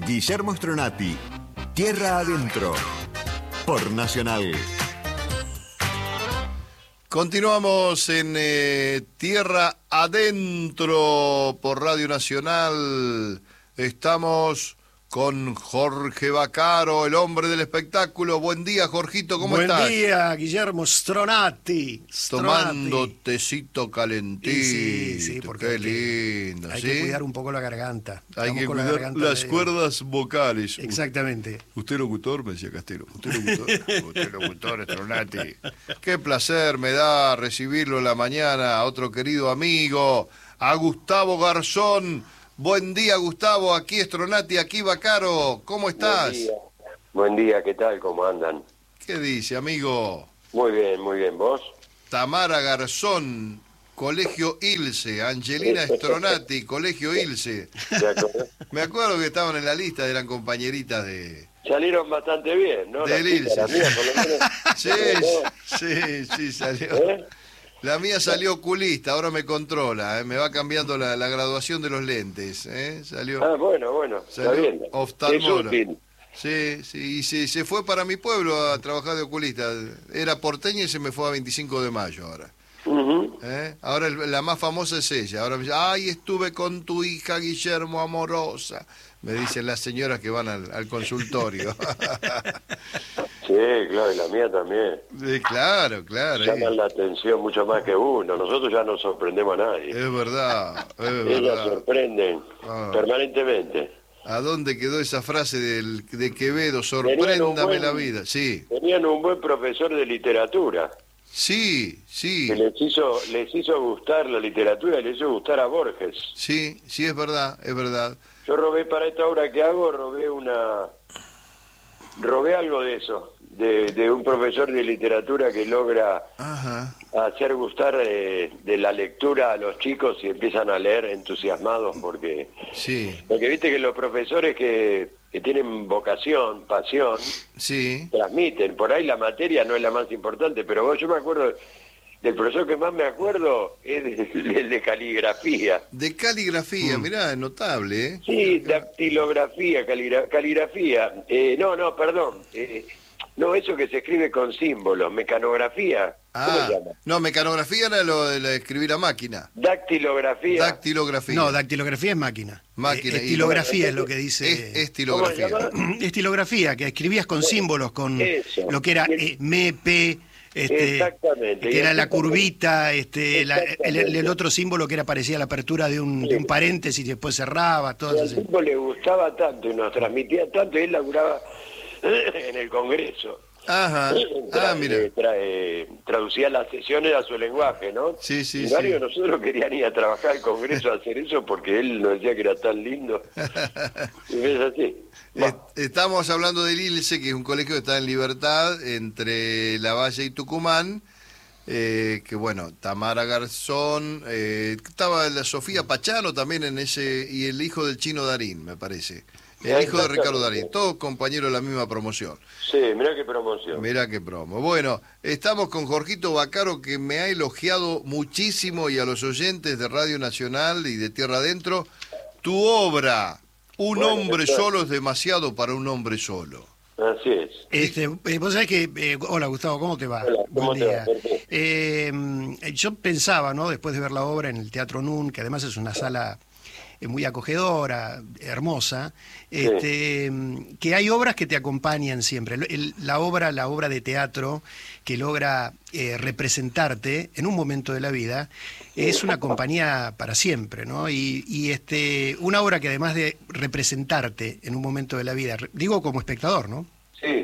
Guillermo Stronati, Tierra Adentro, por Nacional. Continuamos en Tierra Adentro por Radio Nacional. Estamos con Jorge Vaccaro, el hombre del espectáculo. Buen día, Jorgito, ¿cómo estás? Buen día, Guillermo Stronati. Tomando tecito calentito. Sí, porque qué lindo. Hay que cuidar un poco la garganta. Hay que con cuidar las cuerdas vocales. Exactamente. Usted locutor, me decía Castelo. Usted locutor. Usted locutor, Stronati. Qué placer me da recibirlo en la mañana, a otro querido amigo, a Gustavo Garzón. Buen día, Gustavo, aquí Stronati, aquí Vaccaro, ¿cómo estás? Buen día, ¿qué tal? ¿Cómo andan? ¿Qué dice, amigo? Muy bien, ¿vos? Tamara Garzón, Colegio Ilse, Angelina Stronati, Colegio Ilse. Me acuerdo que estaban en la lista, eran compañeritas de... Salieron bastante bien, ¿no? Del Ilse. La mía, por lo menos. Sí, salió. La mía salió oculista, ahora me controla, me va cambiando la graduación de los lentes. Salió, bueno, salió está bien. oftalmólogo. Sí, y se fue para mi pueblo a trabajar de oculista. Era porteña y se me fue a 25 de mayo ahora. Ahora la más famosa es ella. Ahora me dice, ay, estuve con tu hija, Guillermo, amorosa. Me dicen las señoras que van al consultorio. Sí, claro, y la mía también. Claro. Llaman la atención mucho más que uno. Nosotros ya no sorprendemos a nadie. Es verdad. Ellas sorprenden permanentemente. ¿A dónde quedó esa frase de Quevedo? Sorpréndame la vida. Sí. Tenían un buen profesor de literatura. Sí. Que les hizo gustar la literatura, les hizo gustar a Borges. Sí, es verdad. Yo robé para esta obra que hago, robé algo de eso, de un profesor de literatura que logra hacer gustar de la lectura a los chicos y empiezan a leer entusiasmados porque viste que los profesores que tienen vocación, pasión, transmiten. Por ahí la materia no es la más importante, pero yo me acuerdo del profesor que más me acuerdo es el de caligrafía. De caligrafía, mirá, es notable, ¿eh? Sí, dactilografía, caligrafía. Perdón. No, eso que se escribe con símbolos, mecanografía. ¿Cómo se llama? No, mecanografía era lo de escribir a máquina. Dactilografía. No, dactilografía es máquina. Estilografía es lo que dice. Estilografía. Estilografía, que escribías con símbolos, con eso. Lo que era MEP. Exactamente. Que era la curvita, el otro símbolo que era parecía la apertura de un paréntesis y después cerraba, todo eso. Al tipo le gustaba tanto y nos transmitía tanto y él laburaba en el Congreso. Mira. Traducía las sesiones a su lenguaje, ¿no? Sí. Y varios de nosotros querían ir a trabajar al Congreso a hacer eso porque él nos decía que era tan lindo. Y es así. Estamos hablando del ILSE, que es un colegio que está en Libertad, entre La Valle y Tucumán, que bueno, Tamara Garzón, estaba la Sofía Pachano también en ese, y el hijo del Chino Darín, me parece. El hijo de Ricardo Darín, todos compañeros de la misma promoción. Sí, mirá qué promoción. Mirá qué promo. Bueno, estamos con Jorgito Vaccaro, que me ha elogiado muchísimo, y a los oyentes de Radio Nacional y de Tierra Adentro, tu obra, Un hombre solo es demasiado para un hombre solo. Así es. Vos sabés que... hola, Gustavo, ¿cómo te va? Hola, ¿cómo Buen te día. va? Yo pensaba, ¿no?, después de ver la obra en el Teatro NUN, que además es una sala muy acogedora, hermosa, que hay obras que te acompañan siempre. La obra de teatro que logra representarte en un momento de la vida es una compañía para siempre, ¿no? Y una obra que además de representarte en un momento de la vida, digo como espectador, ¿no? Sí.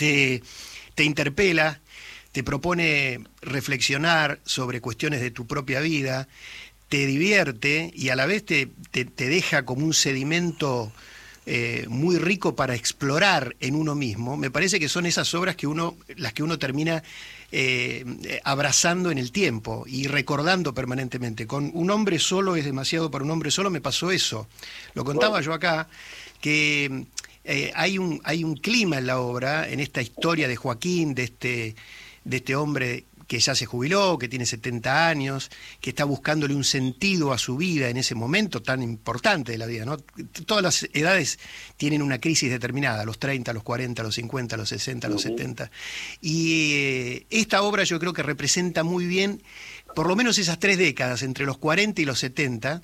Te interpela, te propone reflexionar sobre cuestiones de tu propia vida, te divierte y a la vez te deja como un sedimento muy rico para explorar en uno mismo. Me parece que son esas obras las que uno termina abrazando en el tiempo y recordando permanentemente. Con Un hombre solo es demasiado para un hombre solo me pasó eso. Lo contaba yo acá, que hay un clima en la obra, en esta historia de Joaquín, de este hombre que ya se jubiló, que tiene 70 años, que está buscándole un sentido a su vida en ese momento tan importante de la vida, ¿no? Todas las edades tienen una crisis determinada, los 30, los 40, los 50, los 60, los 70. Y esta obra yo creo que representa muy bien, por lo menos esas 3 décadas, entre los 40 y los 70,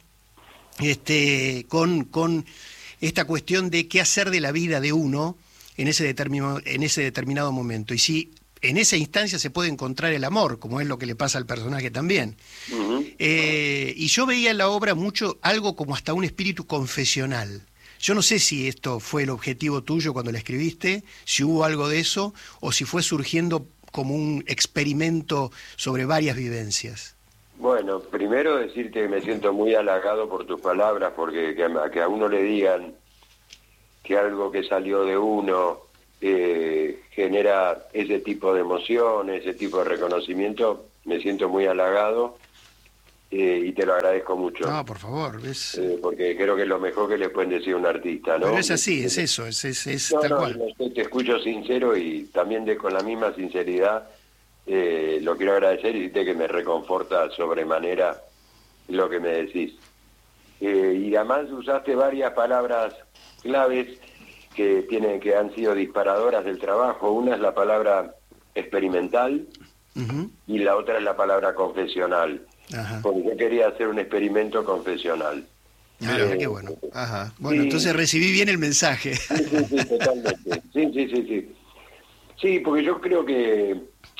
con esta cuestión de qué hacer de la vida de uno en ese determinado momento. Y si en esa instancia se puede encontrar el amor, como es lo que le pasa al personaje también. Y yo veía en la obra mucho algo como hasta un espíritu confesional. Yo no sé si esto fue el objetivo tuyo cuando la escribiste, si hubo algo de eso, o si fue surgiendo como un experimento sobre varias vivencias. Bueno, primero decirte que me siento muy halagado por tus palabras, porque que a uno le digan que algo que salió de uno genera ese tipo de emoción, ese tipo de reconocimiento, me siento muy halagado y te lo agradezco mucho. No, por favor. Porque creo que es lo mejor que le pueden decir a un artista, ¿no? Pero es así, es eso, es no, tal no, cual. Te escucho sincero y también con la misma sinceridad lo quiero agradecer y decirte que me reconforta sobremanera lo que me decís. Y además usaste varias palabras claves que han sido disparadoras del trabajo. Una es la palabra experimental y la otra es la palabra confesional. Ajá. Porque yo quería hacer un experimento confesional. Qué bueno. Ajá. Bueno, sí. Entonces recibí bien el mensaje. Sí, totalmente. Sí. Sí, porque yo creo que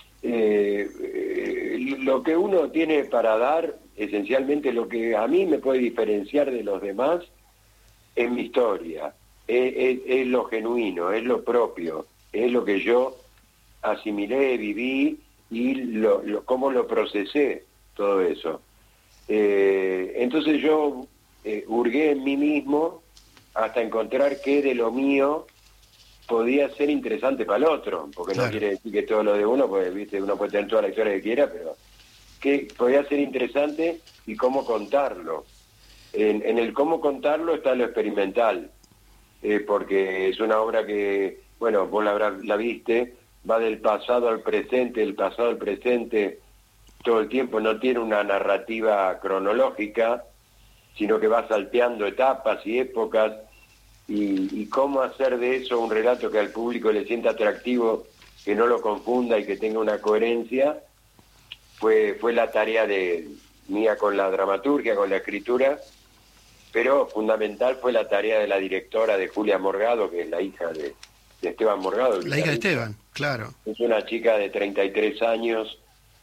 lo que uno tiene para dar, esencialmente lo que a mí me puede diferenciar de los demás, es mi historia. Es lo genuino, es lo propio, es lo que yo asimilé, viví y cómo lo procesé, todo eso. Entonces yo hurgué en mí mismo hasta encontrar qué de lo mío podía ser interesante para el otro, porque Claro. no quiere decir que todo lo de uno, pues viste, uno puede tener toda la historia que quiera, pero que podía ser interesante y cómo contarlo. En el cómo contarlo está lo experimental. Porque es una obra que, bueno, vos la viste, va del pasado al presente, el pasado al presente todo el tiempo, no tiene una narrativa cronológica, sino que va salteando etapas y épocas, y cómo hacer de eso un relato que al público le sienta atractivo, que no lo confunda y que tenga una coherencia, fue la tarea mía con la dramaturgia, con la escritura, pero fundamental fue la tarea de la directora, de Julia Morgado, que es la hija de Esteban Morgado. La hija de Esteban, claro. Es una chica de 33 años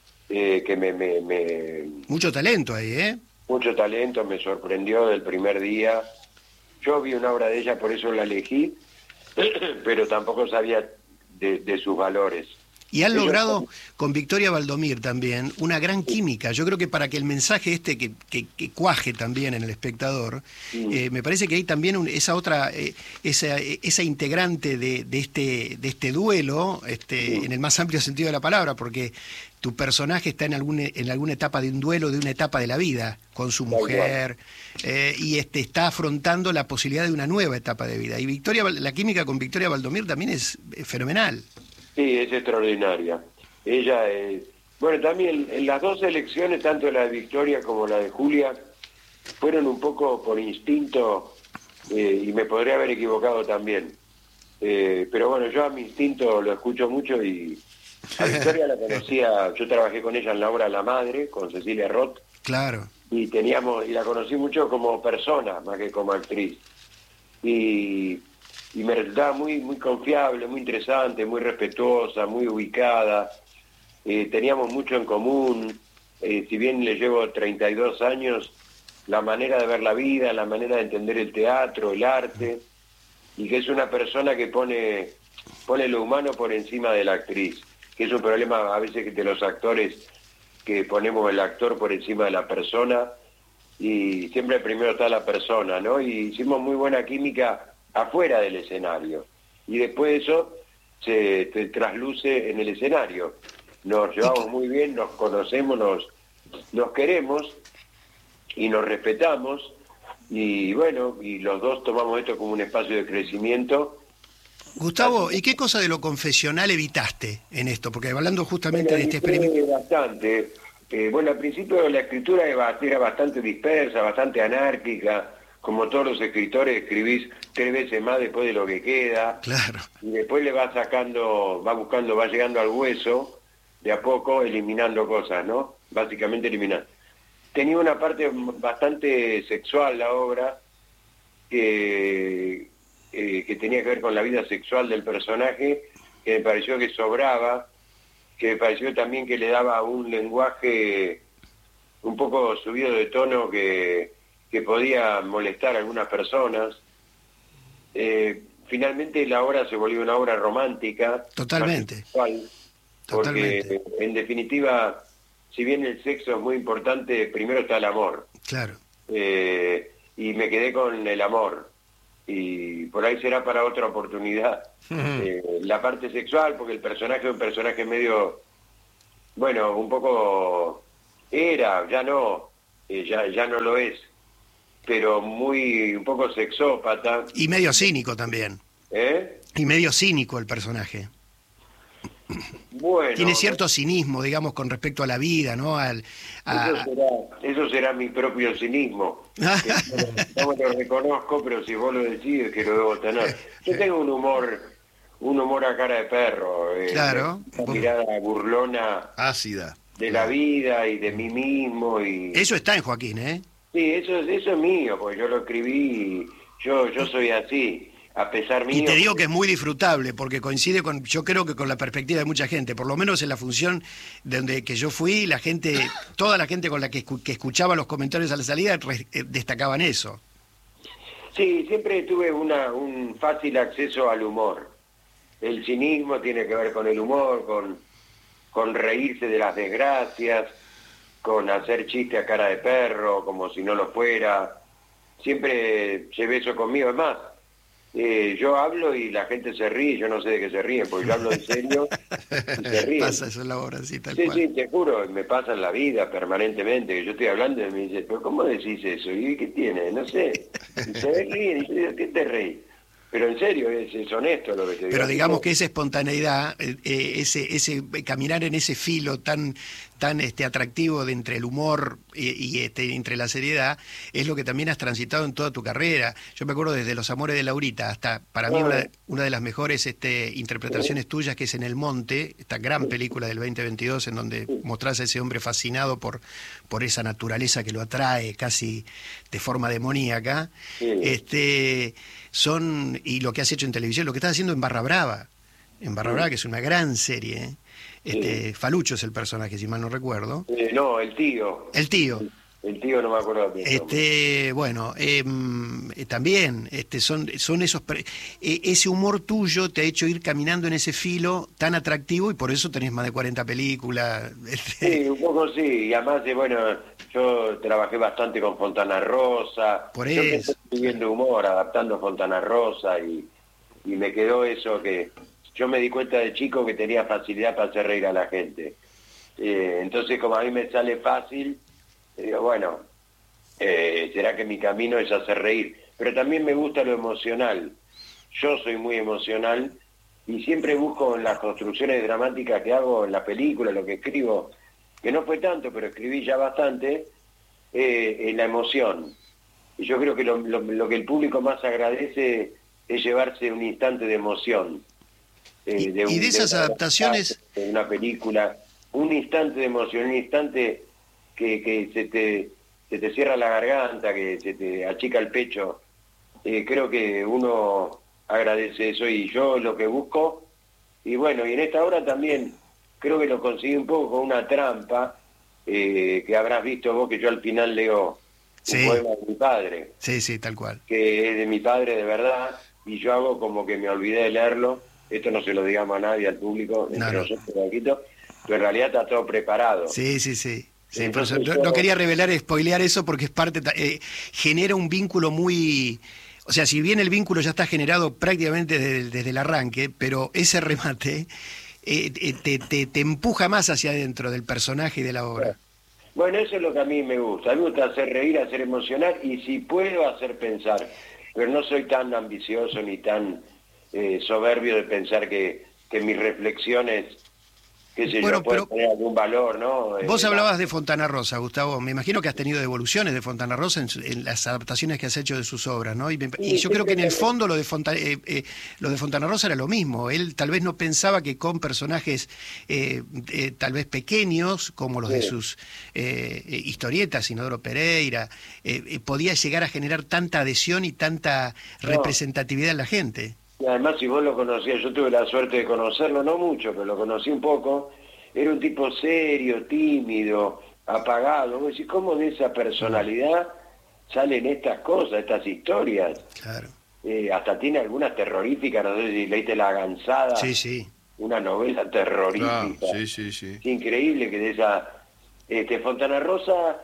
que Mucho talento ahí, ¿eh? mucho talento, me sorprendió del primer día. Yo vi una obra de ella, por eso la elegí, pero tampoco sabía de sus valores. Y han Ellos- logrado con Victoria Valdomir también una gran química. Yo creo que para que el mensaje que cuaje también en el espectador, me parece que hay también esa integrante de este duelo, en el más amplio sentido de la palabra, porque tu personaje está en alguna etapa de un duelo, de una etapa de la vida con su mujer, y está afrontando la posibilidad de una nueva etapa de vida. Y la química con Victoria Valdomir también es fenomenal. Sí, es extraordinaria. Ella bueno, también en las dos elecciones, tanto la de Victoria como la de Julia, fueron un poco por instinto, y me podría haber equivocado también. Pero bueno, yo a mi instinto lo escucho mucho y a Victoria la conocía, yo trabajé con ella en la obra La Madre, con Cecilia Roth, Claro. y la conocí mucho como persona, más que como actriz. Y me resultaba muy, muy confiable, muy interesante, muy respetuosa, muy ubicada. Teníamos mucho en común. Si bien le llevo 32 años, la manera de ver la vida, la manera de entender el teatro, el arte, y que es una persona que pone lo humano por encima de la actriz, que es un problema a veces de los actores, que ponemos el actor por encima de la persona, y siempre primero está la persona, ¿no? Y hicimos muy buena química afuera del escenario, y después eso se trasluce en el escenario. Nos llevamos muy bien, nos conocemos, nos queremos y nos respetamos, y bueno, y los dos tomamos esto como un espacio de crecimiento, Gustavo, ¿y qué cosa de lo confesional evitaste en esto? Porque hablando justamente de este experimento... Bastante. Bueno, al principio la escritura era bastante dispersa, bastante anárquica. Como todos los escritores, escribís 3 veces más después de lo que queda. Claro. Y después le vas sacando, va llegando al hueso, de a poco, eliminando cosas, ¿no? Básicamente eliminar. Tenía una parte bastante sexual la obra, que tenía que ver con la vida sexual del personaje, que me pareció que sobraba, que me pareció también que le daba un lenguaje un poco subido de tono que podía molestar a algunas personas. Finalmente la obra se volvió una obra romántica. Totalmente. Sexual, porque en definitiva, si bien el sexo es muy importante, primero está el amor. Claro. Y me quedé con el amor. Y por ahí será para otra oportunidad. La parte sexual, porque el personaje es un personaje medio, bueno, un poco ya no lo es, pero un poco sexópata. Y medio cínico también. Y medio cínico el personaje. Bueno, tiene cierto cinismo, digamos, con respecto a la vida, ¿no? Eso será mi propio cinismo. No me lo reconozco, pero si vos lo decís es que lo debo tener. Yo tengo un humor a cara de perro. Claro. Una mirada burlona. Ácida. De la vida y de mí mismo. Eso está en Joaquín, ¿eh? Sí, eso es mío, porque yo lo escribí y yo soy así. A pesar mío. Y te digo que es muy disfrutable, porque coincide yo creo que con la perspectiva de mucha gente, por lo menos en la función donde que yo fui, toda la gente con la que escuchaba los comentarios a la salida destacaban eso. Sí, siempre tuve un fácil acceso al humor. El cinismo tiene que ver con el humor, con reírse de las desgracias, con hacer chiste a cara de perro, como si no lo fuera. Siempre llevé eso conmigo, es más. Yo hablo y la gente se ríe, yo no sé de qué se ríen, porque yo hablo en serio y se ríen. Pasa eso en la obra, sí, tal cual. Sí, te juro, me pasa en la vida permanentemente, que yo estoy hablando y me dice, pero ¿cómo decís eso? ¿Y qué tiene? No sé. Y se ríen, y yo digo, ¿qué te reís? Pero en serio, es honesto lo que te digo. Pero digamos que esa espontaneidad, ese caminar en ese filo tan atractivo de entre el humor y entre la seriedad, es lo que también has transitado en toda tu carrera. Yo me acuerdo desde Los Amores de Laurita hasta, para mí, una de las mejores interpretaciones tuyas, que es En el Monte, esta gran película del 2022, en donde mostrás a ese hombre fascinado por esa naturaleza que lo atrae casi de forma demoníaca. Y lo que has hecho en televisión, lo que estás haciendo en Barra Brava, que es una gran serie. Falucho es el personaje, si mal no recuerdo. No, el tío. El tío. El tío no me acuerdo de bueno, también son esos ese humor tuyo te ha hecho ir caminando en ese filo tan atractivo, y por eso tenés más de 40 películas. Sí, un poco sí, y además yo trabajé bastante con Fontana Rosa. Por eso. Yo empecé escribiendo humor, adaptando Fontana Rosa, y me quedó eso que yo me di cuenta de chico que tenía facilidad para hacer reír a la gente. Entonces, como a mí me sale fácil, digo, bueno, será que mi camino es hacer reír. Pero también me gusta lo emocional. Yo soy muy emocional y siempre busco en las construcciones dramáticas que hago, en la película, lo que escribo, que no fue tanto, pero escribí ya bastante, en la emoción. Y yo creo que lo que el público más agradece es llevarse un instante de emoción. Y de esas adaptaciones... De una película, un instante de emoción, un instante que se te cierra la garganta, que se te achica el pecho. Creo que uno agradece eso, y yo lo que busco, y bueno, y en esta hora también creo que lo conseguí un poco con una trampa, que habrás visto vos, que yo al final leo un poema de mi padre. Sí, tal cual. Que es de mi padre de verdad, y yo hago como que me olvidé de leerlo. Esto no se lo digamos a nadie, al público, entre nosotros, pero en realidad está todo preparado. Sí. Sí, por eso no quería spoilear eso, porque es parte, genera un vínculo muy... O sea, si bien el vínculo ya está generado prácticamente desde el arranque, pero ese remate te empuja más hacia adentro del personaje y de la obra. Bueno, eso es lo que a mí me gusta. A mí me gusta hacer reír, hacer emocionar, y si puedo hacer pensar. Pero no soy tan ambicioso ni tan soberbio de pensar que mis reflexiones, qué sé yo, pueden tener algún valor, ¿no? Vos hablabas de Fontana Rosa, Gustavo. Me imagino que has tenido devoluciones de Fontana Rosa en las adaptaciones que has hecho de sus obras, ¿no? Y yo creo que en el fondo lo de Fontana Rosa era lo mismo. Él tal vez no pensaba que con personajes tal vez pequeños, como los de sus historietas, Inodoro Pereira, podía llegar a generar tanta adhesión y tanta representatividad en la gente. Y además, si vos lo conocías, yo tuve la suerte de conocerlo, no mucho, pero lo conocí un poco, era un tipo serio, tímido, apagado. Vos decís, ¿cómo de esa personalidad salen estas cosas, estas historias? Claro. Hasta tiene algunas terroríficas, no sé si leíste La Gansada. Sí, sí. Una novela terrorífica. Claro, sí. Es increíble que de esa... Fontana Rosa,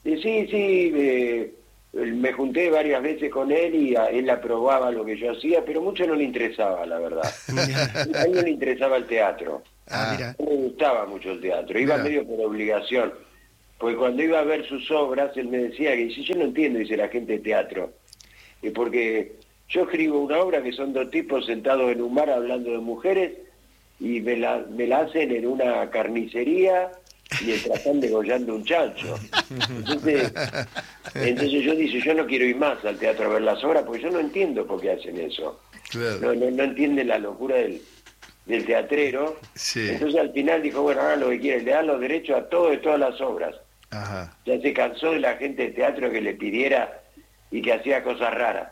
sí, me junté varias veces con él y él aprobaba lo que yo hacía, pero mucho no le interesaba, la verdad. A él no le interesaba el teatro. Mira. No me gustaba mucho el teatro, iba medio por obligación. Porque cuando iba a ver sus obras, él me decía que si yo no entiendo, dice la gente de teatro, porque yo escribo una obra que son dos tipos sentados en un bar hablando de mujeres y me la hacen en una carnicería mientras están degollando un chancho. Entonces yo dije, yo no quiero ir más al teatro a ver las obras porque yo no entiendo por qué hacen eso. Claro. No entienden la locura del teatrero. Sí. Entonces al final dijo, bueno, ahora lo que quieren, le dan los derechos a todo de todas las obras. Ajá. Ya se cansó de la gente de teatro que le pidiera y que hacía cosas raras.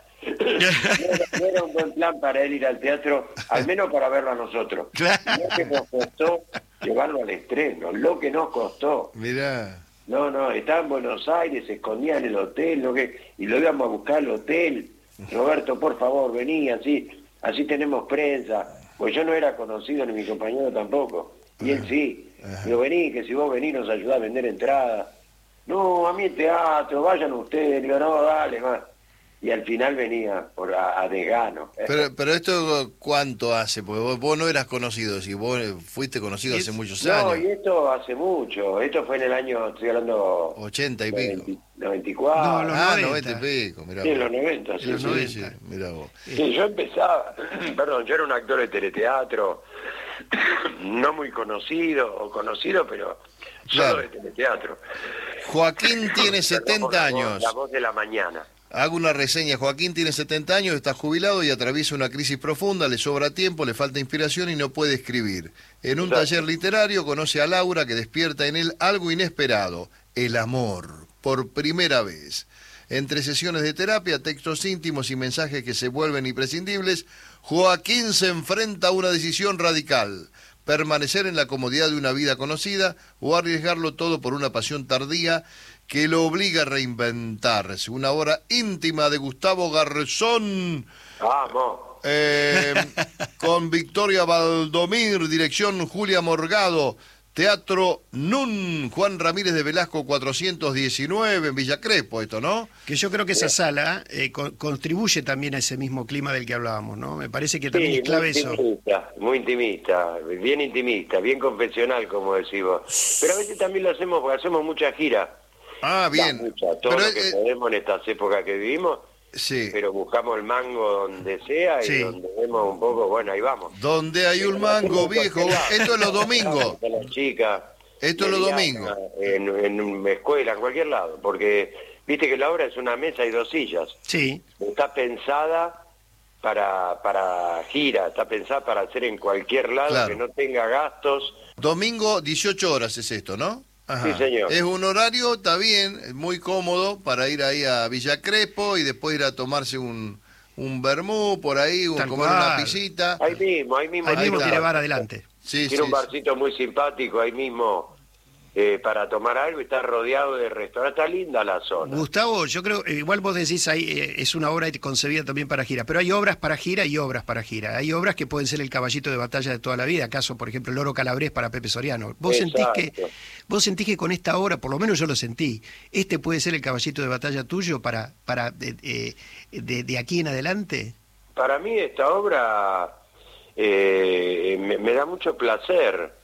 No era un buen plan para él ir al teatro, al menos para verlo a nosotros. Lo que nos costó llevarlo al estreno, lo que nos costó. Mirá. No, estaba en Buenos Aires, se escondía en el hotel, y lo íbamos a buscar al hotel. Roberto, por favor, vení, así tenemos prensa. Pues yo no era conocido, ni mi compañero tampoco. Y él sí. Digo, vení, que si vos venís nos ayudás a vender entradas. No, a mí el teatro, vayan ustedes. Digo, no, dale, más. Y al final venía a desgano. Pero esto, ¿cuánto hace? Porque vos no eras conocido, si vos fuiste conocido hace muchos años. No, y esto hace mucho. Esto fue en el año, estoy hablando... 80 y pico. 94. No, 90 y pico, mirá. Sí, en los 90, sí. En los 90. Sí, mirá vos. Sí, yo empezaba, perdón, yo era un actor de teleteatro, no muy conocido, pero solo de teleteatro. Joaquín tiene 70 años. La voz de la mañana. Hago una reseña. Joaquín tiene 70 años, está jubilado y atraviesa una crisis profunda, le sobra tiempo, le falta inspiración y no puede escribir. En un taller literario conoce a Laura que despierta en él algo inesperado, el amor, por primera vez. Entre sesiones de terapia, textos íntimos y mensajes que se vuelven imprescindibles, Joaquín se enfrenta a una decisión radical: permanecer en la comodidad de una vida conocida o arriesgarlo todo por una pasión tardía que lo obliga a reinventarse. Una obra íntima de Gustavo Garzón. Vamos. Con Victoria Valdomir, dirección Julia Morgado, Teatro NUN, Juan Ramírez de Velasco 419, en Villa Crespo, esto, ¿no? Que yo creo que esa sala contribuye también a ese mismo clima del que hablábamos, ¿no? Me parece que también es clave eso. Muy intimista, bien confesional, como decimos. Pero a veces también lo hacemos porque hacemos mucha gira. Bien. Todo lo que podemos en estas épocas que vivimos, sí. Pero buscamos el mango donde sea y donde vemos un poco, bueno, ahí vamos. Donde hay un mango, viejo. Esto es los domingos. Esto es los domingos. En una escuela, en cualquier lado, porque viste que la obra es una mesa y 2 sillas. Sí. Está pensada para gira, está pensada para hacer en cualquier lado, que no tenga gastos. Domingo, 18 horas es esto, ¿no? Ajá. Sí, señor. Es un horario, está bien, es muy cómodo para ir ahí a Villa Crespo y después ir a tomarse un vermú por ahí, comer una pisita. Ahí mismo tiene bar adelante. Tiene un barcito muy simpático ahí mismo para tomar algo y está rodeado de restaurantes. Está linda la zona. Gustavo, yo creo, igual vos decís, es una obra concebida también para gira, pero hay obras para gira y obras para gira. Hay obras que pueden ser el caballito de batalla de toda la vida, acaso, por ejemplo, el Loro Calabrés para Pepe Soriano. ¿Vos sentís que con esta obra, por lo menos yo lo sentí, este puede ser el caballito de batalla tuyo para de aquí en adelante? Para mí esta obra me da mucho placer.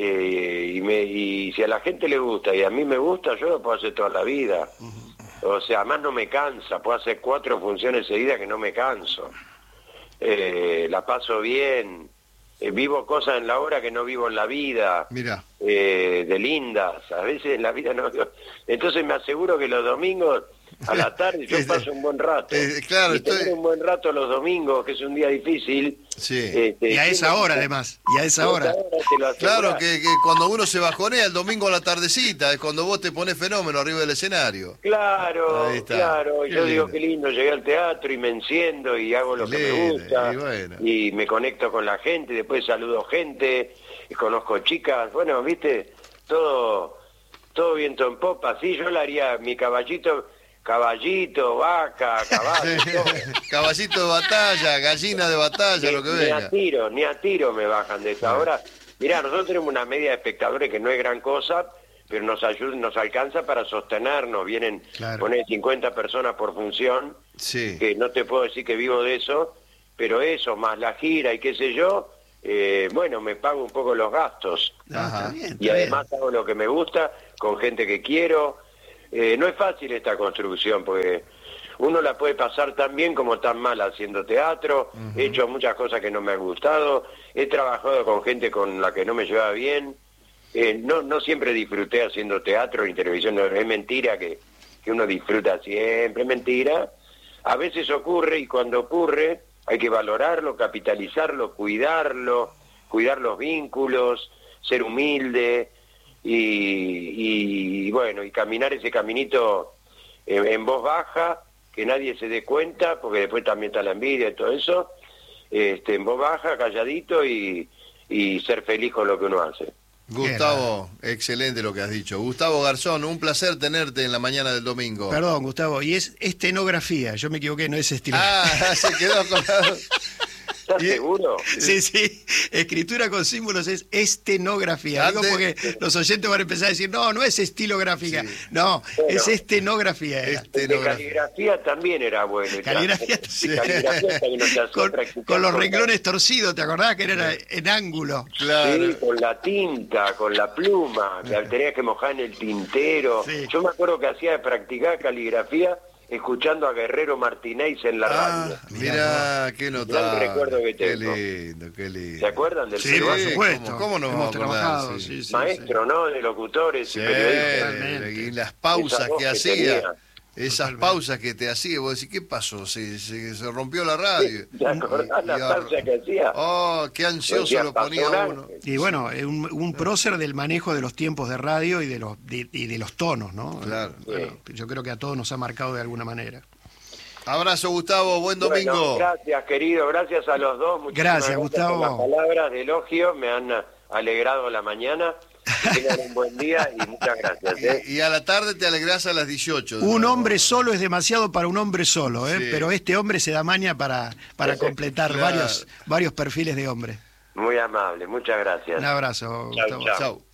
Y si a la gente le gusta y a mí me gusta, yo lo puedo hacer toda la vida. O sea, además no me cansa, puedo hacer 4 funciones seguidas que no me canso. la paso bien, vivo cosas en la obra que no vivo en la vida, Mira. De lindas, a veces en la vida no. Entonces me aseguro que los domingos a la tarde yo paso un buen rato. Claro, y tener un buen rato los domingos, que es un día difícil. Sí. Y a esa hora, además. Y a esa hora. Claro, que cuando uno se bajonea el domingo a la tardecita, es cuando vos te pones fenómeno arriba del escenario. Claro, Ahí está. claro. Qué Yo digo, lindo. qué lindo, llegué al teatro y me enciendo y hago lo que me Lindo, gusta. y bueno. Y me conecto con la gente, después saludo gente, y conozco chicas. Bueno, viste, todo viento en popa. Sí, yo le haría mi caballito, vaca, caballo. todo. Caballito de batalla, gallina de batalla, lo que venga. Ni a tiro me bajan de esa hora. Mirá, nosotros tenemos una media de espectadores que no es gran cosa, pero nos alcanza para sostenernos. Vienen, Claro. poner 50 personas por función, Sí. que no te puedo decir que vivo de eso, pero eso, más la gira y qué sé yo, bueno, me pago un poco los gastos. Ajá. Está bien, Y está además hago lo que me gusta, con gente que quiero. No es fácil esta construcción, porque uno la puede pasar tan bien como tan mal haciendo teatro. He hecho muchas cosas que no me han gustado, he trabajado con gente con la que no me llevaba bien. No siempre disfruté haciendo teatro y televisión, no, es mentira que uno disfruta siempre, es mentira. A veces ocurre, y cuando ocurre hay que valorarlo, capitalizarlo, cuidar los vínculos, ser humilde y bueno, y caminar ese caminito en voz baja, que nadie se dé cuenta, porque después también está la envidia y todo eso, en voz baja, calladito y ser feliz con lo que uno hace. Gustavo, excelente lo que has dicho. Gustavo Garzón, un placer tenerte en la mañana del domingo. Perdón, Gustavo, y es estenografía, yo me equivoqué, no es estilo. Se quedó con la... ¿Estás Y- seguro? Sí, escritura con símbolos es estenografía. Digo Antes- porque los oyentes van a empezar a decir, no es estilográfica. Sí. No, Bueno. es estenografía. era. De caligrafía también era bueno. Caligrafía, Sí. Caligrafía también nos hacía con practicar los con renglones torcidos, ¿te acordás que era en ángulo? Claro. Sí, con la tinta, con la pluma, que tenías que mojar en el tintero. Sí. Yo me acuerdo que hacía de practicar caligrafía escuchando a Guerrero Martínez en la radio. Mira, qué notable. recuerdo que Qué tengo. lindo, qué lindo. ¿Se acuerdan del Sí, peruano? por supuesto. ¿Cómo no Hemos vamos a acordar? trabajado, Sí. sí, sí, Maestro, ¿no? De locutores Sí, y periodistas. Totalmente. y las pausas Esa voz que que hacía, tenía. esas Totalmente. pausas que te hacía, vos decís, ¿qué pasó? Se rompió la radio. ¿Te acordás la Y- pausa que hacía? Oh, qué ansioso Decía, lo pasó ponía un uno. ángel. Y bueno, un prócer del manejo de los tiempos de radio y de los tonos, ¿no? Claro. Bueno, yo creo que a todos nos ha marcado de alguna manera. Abrazo, Gustavo, buen domingo. Bueno, gracias, querido, gracias a los dos. Muchísimas Gracias, Gustavo. por las palabras de elogio, me han alegrado la mañana. Que tengan un buen día y muchas gracias. Y a la tarde te alegrás a las 18. Un hombre solo es demasiado para un hombre solo, Sí. pero este hombre se da maña para completar Claro. varios perfiles de hombre. Muy amable, muchas gracias. Un abrazo, Chau, Gustavo. chau. Chau.